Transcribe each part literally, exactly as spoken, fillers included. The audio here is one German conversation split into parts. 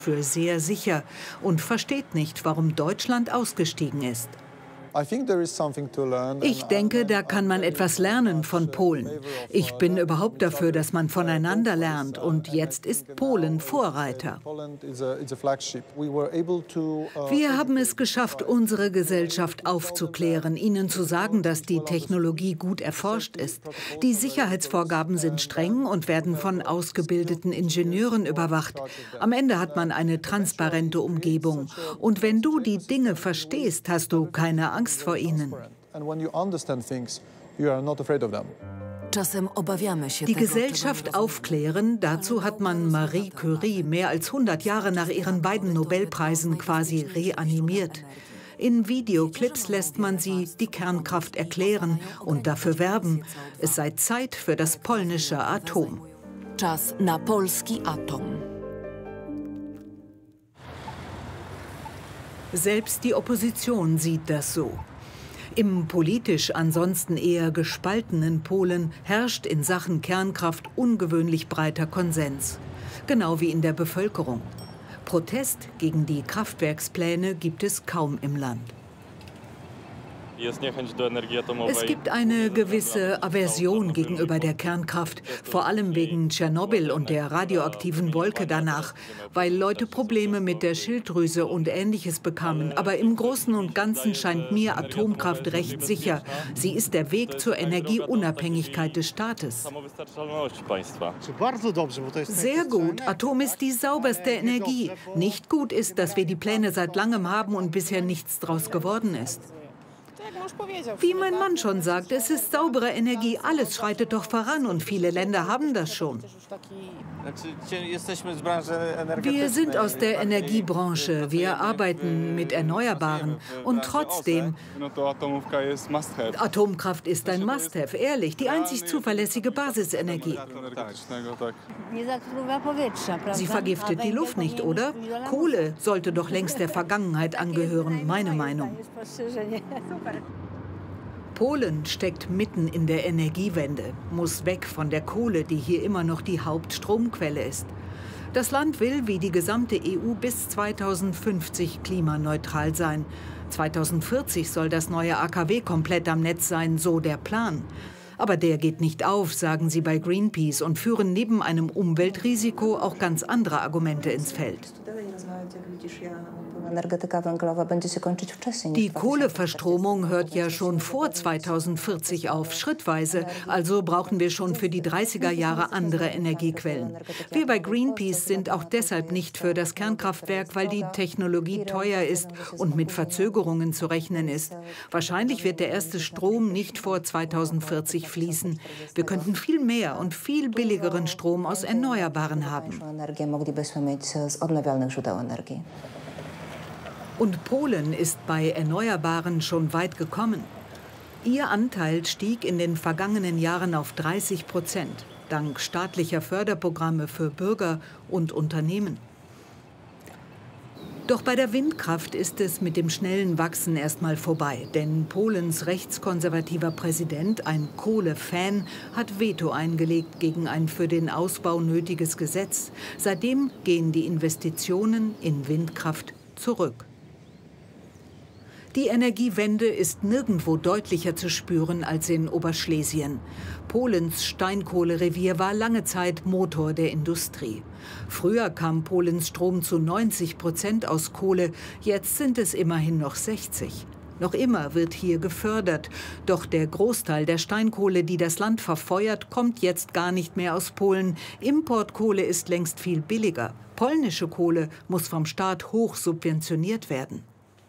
für sehr sicher und versteht nicht, warum Deutschland ausgestiegen ist. Ich denke, da kann man etwas lernen von Polen. Ich bin überhaupt dafür, dass man voneinander lernt. Und jetzt ist Polen Vorreiter. Wir haben es geschafft, unsere Gesellschaft aufzuklären, ihnen zu sagen, dass die Technologie gut erforscht ist. Die Sicherheitsvorgaben sind streng und werden von ausgebildeten Ingenieuren überwacht. Am Ende hat man eine transparente Umgebung. Und wenn du die Dinge verstehst, hast du keine Angst. Angst vor ihnen. Die Gesellschaft aufklären, dazu hat man Marie Curie mehr als hundert Jahre nach ihren beiden Nobelpreisen quasi reanimiert. In Videoclips lässt man sie die Kernkraft erklären und dafür werben, es sei Zeit für das polnische Atom. Czas na polski atom. Selbst die Opposition sieht das so. Im politisch ansonsten eher gespaltenen Polen herrscht in Sachen Kernkraft ungewöhnlich breiter Konsens. Genau wie in der Bevölkerung. Protest gegen die Kraftwerkspläne gibt es kaum im Land. Es gibt eine gewisse Aversion gegenüber der Kernkraft, vor allem wegen Tschernobyl und der radioaktiven Wolke danach, weil Leute Probleme mit der Schilddrüse und Ähnliches bekamen. Aber im Großen und Ganzen scheint mir Atomkraft recht sicher. Sie ist der Weg zur Energieunabhängigkeit des Staates. Sehr gut. Atom ist die sauberste Energie. Nicht gut ist, dass wir die Pläne seit langem haben und bisher nichts draus geworden ist. Wie mein Mann schon sagt, es ist saubere Energie. Alles schreitet doch voran und viele Länder haben das schon. Wir sind aus der Energiebranche. Wir arbeiten mit Erneuerbaren. Und trotzdem, Atomkraft ist ein Must-have, ehrlich, die einzig zuverlässige Basisenergie. Sie vergiftet die Luft nicht, oder? Kohle sollte doch längst der Vergangenheit angehören, meine Meinung. Polen steckt mitten in der Energiewende, muss weg von der Kohle, die hier immer noch die Hauptstromquelle ist. Das Land will, wie die gesamte E U, bis zweitausendfünfzig klimaneutral sein. zweitausendvierzig soll das neue A K W komplett am Netz sein, so der Plan. Aber der geht nicht auf, sagen sie bei Greenpeace und führen neben einem Umweltrisiko auch ganz andere Argumente ins Feld. Die Kohleverstromung hört ja schon vor zweitausendvierzig auf, schrittweise. Also brauchen wir schon für die dreißiger Jahre andere Energiequellen. Wir bei Greenpeace sind auch deshalb nicht für das Kernkraftwerk, weil die Technologie teuer ist und mit Verzögerungen zu rechnen ist. Wahrscheinlich wird der erste Strom nicht vor zweitausendvierzig fließen. Wir könnten viel mehr und viel billigeren Strom aus Erneuerbaren haben. Und Polen ist bei Erneuerbaren schon weit gekommen. Ihr Anteil stieg in den vergangenen Jahren auf dreißig Prozent, dank staatlicher Förderprogramme für Bürger und Unternehmen. Doch bei der Windkraft ist es mit dem schnellen Wachsen erstmal vorbei. Denn Polens rechtskonservativer Präsident, ein Kohle-Fan, hat Veto eingelegt gegen ein für den Ausbau nötiges Gesetz. Seitdem gehen die Investitionen in Windkraft zurück. Die Energiewende ist nirgendwo deutlicher zu spüren als in Oberschlesien. Polens Steinkohlerevier war lange Zeit Motor der Industrie. Früher kam Polens Strom zu neunzig Prozent aus Kohle, jetzt sind es immerhin noch sechzig. Noch immer wird hier gefördert. Doch der Großteil der Steinkohle, die das Land verfeuert, kommt jetzt gar nicht mehr aus Polen. Importkohle ist längst viel billiger. Polnische Kohle muss vom Staat hoch subventioniert werden.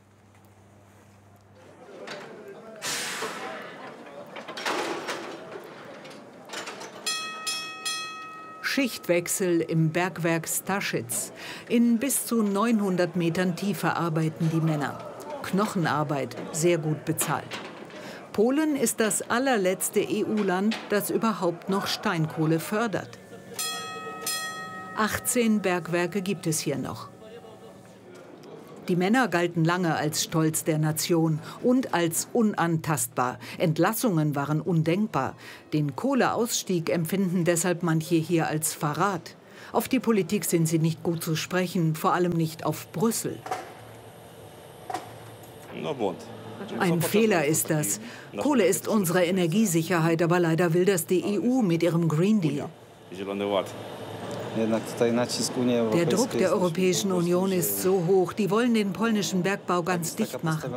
Schichtwechsel im Bergwerk Staszic. In bis zu neunhundert Metern Tiefe arbeiten die Männer. Knochenarbeit, sehr gut bezahlt. Polen ist das allerletzte E U-Land, das überhaupt noch Steinkohle fördert. achtzehn Bergwerke gibt es hier noch. Die Männer galten lange als Stolz der Nation und als unantastbar. Entlassungen waren undenkbar. Den Kohleausstieg empfinden deshalb manche hier als Verrat. Auf die Politik sind sie nicht gut zu sprechen, vor allem nicht auf Brüssel. Ein Fehler ist das. Kohle ist unsere Energiesicherheit, aber leider will das die E U mit ihrem Green Deal. Der Druck der Europäischen Union ist so hoch, die wollen den polnischen Bergbau ganz dicht machen.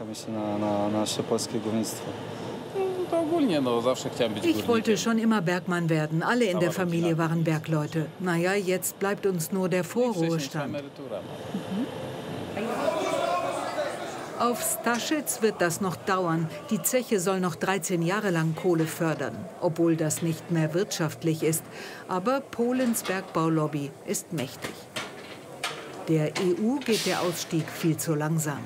Ich wollte schon immer Bergmann werden. Alle in der Familie waren Bergleute. Naja, jetzt bleibt uns nur der Vorruhestand. Mhm. Auf Staszczyk wird das noch dauern. Die Zeche soll noch dreizehn Jahre lang Kohle fördern, obwohl das nicht mehr wirtschaftlich ist. Aber Polens Bergbaulobby ist mächtig. Der E U geht der Ausstieg viel zu langsam.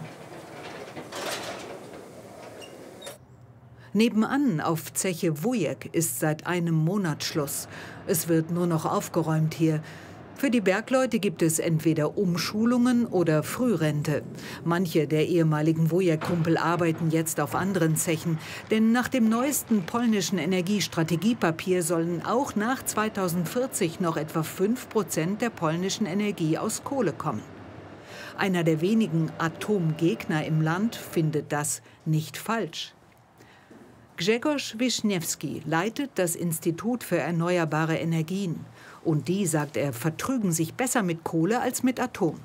Nebenan auf Zeche Wujek ist seit einem Monat Schluss. Es wird nur noch aufgeräumt hier. Für die Bergleute gibt es entweder Umschulungen oder Frührente. Manche der ehemaligen Wujek-Kumpel arbeiten jetzt auf anderen Zechen. Denn nach dem neuesten polnischen Energiestrategiepapier sollen auch nach zweitausendvierzig noch etwa fünf Prozent der polnischen Energie aus Kohle kommen. Einer der wenigen Atomgegner im Land findet das nicht falsch. Grzegorz Wiśniewski leitet das Institut für erneuerbare Energien. Und die, sagt er, vertrügen sich besser mit Kohle als mit Atom.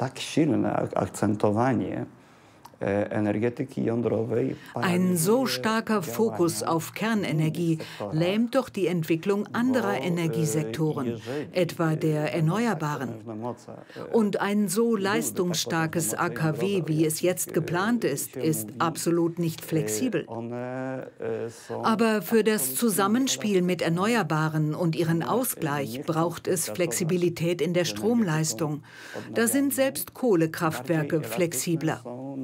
Ein so starker Fokus auf Kernenergie lähmt doch die Entwicklung anderer Energiesektoren, etwa der Erneuerbaren. Und ein so leistungsstarkes A K W, wie es jetzt geplant ist, ist absolut nicht flexibel. Aber für das Zusammenspiel mit Erneuerbaren und ihren Ausgleich braucht es Flexibilität in der Stromleistung. Da sind selbst Kohlekraftwerke flexibler.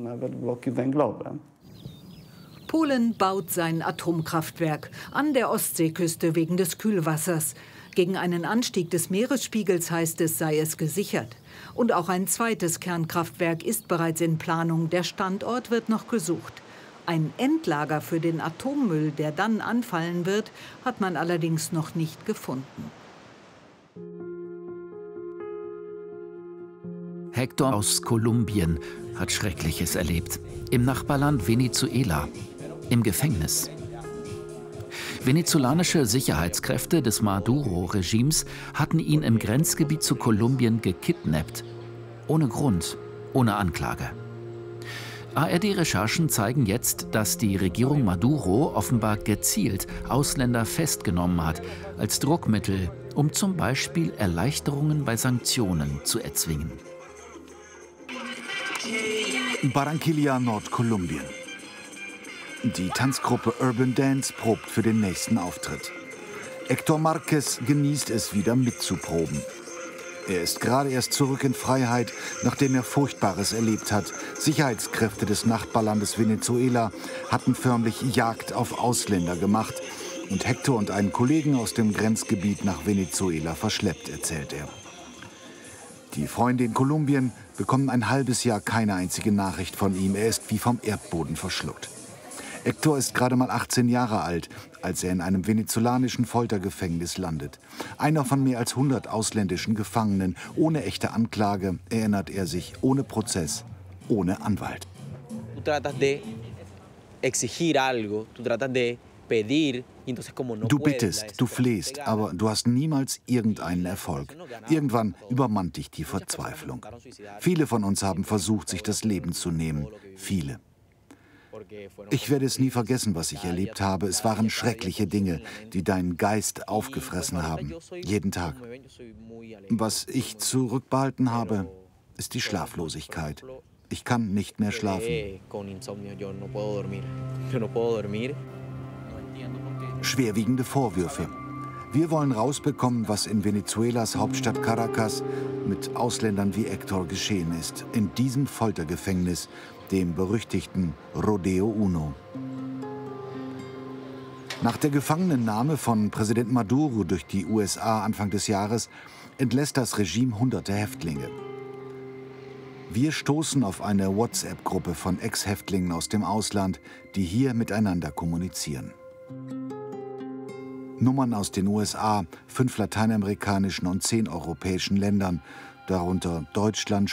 Polen baut sein Atomkraftwerk an der Ostseeküste wegen des Kühlwassers. Gegen einen Anstieg des Meeresspiegels, heißt es, sei es gesichert. Und auch ein zweites Kernkraftwerk ist bereits in Planung. Der Standort wird noch gesucht. Ein Endlager für den Atommüll, der dann anfallen wird, hat man allerdings noch nicht gefunden. Hector aus Kolumbien hat Schreckliches erlebt. Im Nachbarland Venezuela, im Gefängnis. Venezolanische Sicherheitskräfte des Maduro-Regimes hatten ihn im Grenzgebiet zu Kolumbien gekidnappt. Ohne Grund, ohne Anklage. A R D-Recherchen zeigen jetzt, dass die Regierung Maduro offenbar gezielt Ausländer festgenommen hat, als Druckmittel, um zum Beispiel Erleichterungen bei Sanktionen zu erzwingen. Barranquilla, Nordkolumbien. Die Tanzgruppe Urban Dance probt für den nächsten Auftritt. Héctor Márquez genießt es wieder mitzuproben. Er ist gerade erst zurück in Freiheit, nachdem er Furchtbares erlebt hat. Sicherheitskräfte des Nachbarlandes Venezuela hatten förmlich Jagd auf Ausländer gemacht und Héctor und einen Kollegen aus dem Grenzgebiet nach Venezuela verschleppt, erzählt er. Die Freunde in Kolumbien bekommen ein halbes Jahr keine einzige Nachricht von ihm. Er ist wie vom Erdboden verschluckt. Héctor ist gerade mal achtzehn Jahre alt, als er in einem venezolanischen Foltergefängnis landet. Einer von mehr als hundert ausländischen Gefangenen. Ohne echte Anklage, erinnert er sich, ohne Prozess, ohne Anwalt. Du tratas de exigir algo, du tratas de pedir. Du bittest, du flehst, aber du hast niemals irgendeinen Erfolg. Irgendwann übermannt dich die Verzweiflung. Viele von uns haben versucht, sich das Leben zu nehmen. Viele. Ich werde es nie vergessen, was ich erlebt habe. Es waren schreckliche Dinge, die deinen Geist aufgefressen haben. Jeden Tag. Was ich zurückbehalten habe, ist die Schlaflosigkeit. Ich kann nicht mehr schlafen. Schwerwiegende Vorwürfe. Wir wollen rausbekommen, was in Venezuelas Hauptstadt Caracas mit Ausländern wie Héctor geschehen ist. In diesem Foltergefängnis, dem berüchtigten Rodeo Uno. Nach der Gefangenennahme von Präsident Maduro durch die U S A Anfang des Jahres entlässt das Regime hunderte Häftlinge. Wir stoßen auf eine WhatsApp-Gruppe von Ex-Häftlingen aus dem Ausland, die hier miteinander kommunizieren. Nummern aus den U S A, fünf lateinamerikanischen und zehn europäischen Ländern, darunter Deutschland,